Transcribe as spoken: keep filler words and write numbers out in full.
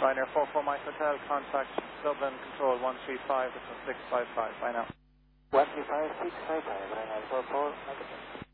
Pioneer four four Mike Hotel, contact Dublin Control one three five, this is six five five. Bye now. one three five, six five five, Pioneer four four, Mike Hotel.